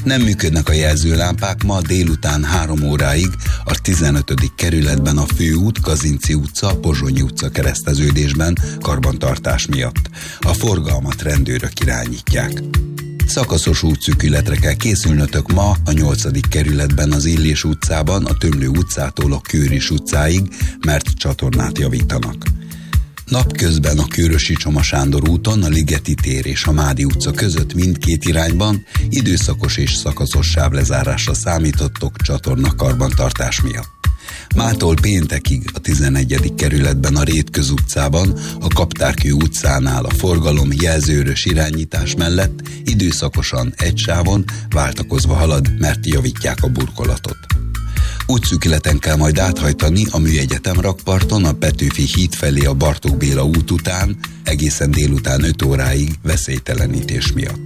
Nem működnek a jelzőlámpák ma délután 3 óráig a 15. kerületben a Főút, Kazinczy utca, Pozsonyi utca kereszteződésben karbantartás miatt. A forgalmat rendőrök irányítják. Szakaszos útszűkületre kell készülnötök ma a 8. kerületben az Illés utcában, a Tömlő utcától a Kőris utcáig, mert csatornát javítanak. Napközben a Kőrösi Csoma Sándor úton, a Ligeti tér és a Mádi utca között mindkét irányban időszakos és szakaszos sávlezárásra számítottok csatorna karbantartás miatt. Mától péntekig a 11. kerületben a Rétköz utcában, a Kaptárkő utcánál a forgalom jelzőrös irányítás mellett időszakosan egy sávon váltakozva halad, mert javítják a burkolatot. Útszűkületen kell majd áthajtani a Műegyetem rakparton, a Petőfi híd felé a Bartók Béla út után, egészen délután 5 óráig veszélytelenítés miatt.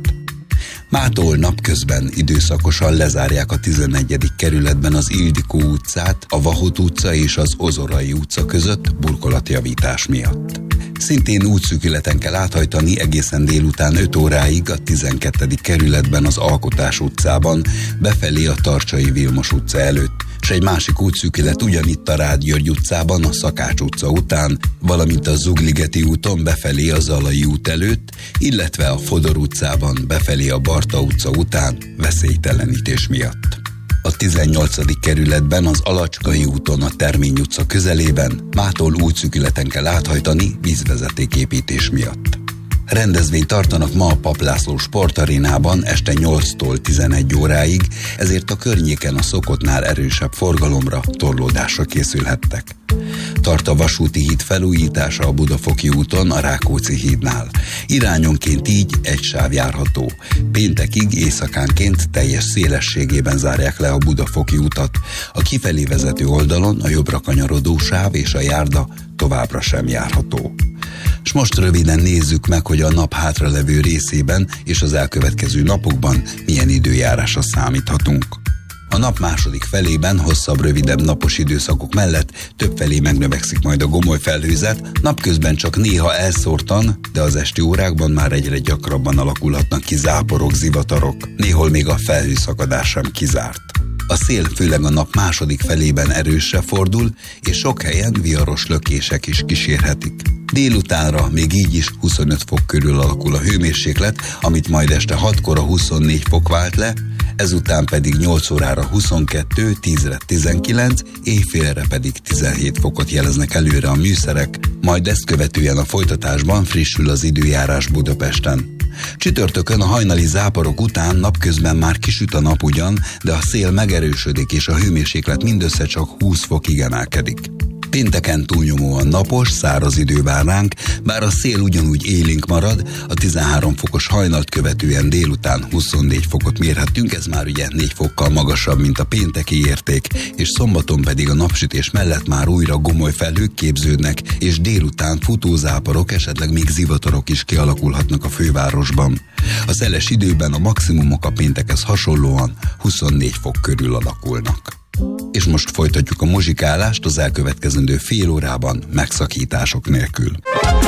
Mától napközben időszakosan lezárják a 11. kerületben az Ildikó utcát, a Vahot utca és az Ozorai utca között burkolatjavítás miatt. Szintén útszűkületen kell áthajtani egészen délután 5 óráig a 12. kerületben az Alkotás utcában, befelé a Tarcsai Vilmos utca előtt, és egy másik útszűkület ugyanitt a Rád György utcában, a Szakács utca után, valamint a Zugligeti úton befelé a Zalai út előtt, illetve a Fodor utcában befelé a Barta utca után veszélytelenítés miatt. A 18. kerületben az Alacskai úton a Termény utca közelében mától útszűkületen kell áthajtani vízvezetéképítés miatt. Rendezvényt tartanak ma a Papp László sportarénában este 8-tól 11 óráig, ezért a környéken a szokottnál erősebb forgalomra, torlódásra készülhettek. Tart a vasúti híd felújítása a Budafoki úton, a Rákóczi hídnál. Irányonként így egy sáv járható. Péntekig éjszakánként teljes szélességében zárják le a Budafoki utat. A kifelé vezető oldalon a jobbra kanyarodó sáv és a járda továbbra sem járható. És most röviden nézzük meg, hogy a nap hátralevő részében és az elkövetkező napokban milyen időjárásra számíthatunk. A nap második felében hosszabb, rövidebb napos időszakok mellett többfelé megnövekszik majd a gomoly felhőzet, napközben csak néha elszórtan, de az esti órákban már egyre gyakrabban alakulhatnak ki záporok, zivatarok, néhol még a felhőszakadás sem kizárt. A szél főleg a nap második felében erősre fordul, és sok helyen viharos lökések is kísérhetik. Délutánra még így is 25 fok körül alakul a hőmérséklet, amit majd este 6-kor a 24 fok vált le, ezután pedig 8 órára 22, 10-re 19, éjfélre pedig 17 fokot jeleznek előre a műszerek, majd ezt követően a folytatásban frissül az időjárás Budapesten. Csütörtökön a hajnali záporok után napközben már kisüt a nap ugyan, de a szél megerősödik és a hőmérséklet mindössze csak 20 fokig emelkedik. Pénteken túlnyomóan napos, száraz idő vár ránk, bár a szél ugyanúgy élénk marad, a 13 fokos hajnalt követően délután 24 fokot mérhettünk, ez már ugye 4 fokkal magasabb, mint a pénteki érték, és szombaton pedig a napsütés mellett már újra gomoly felhők képződnek, és délután futózáporok, esetleg még zivatarok is kialakulhatnak a fővárosban. A szeles időben a maximumok a péntekhez hasonlóan 24 fok körül alakulnak. És most folytatjuk a muzsikálást az elkövetkezendő fél órában megszakítások nélkül.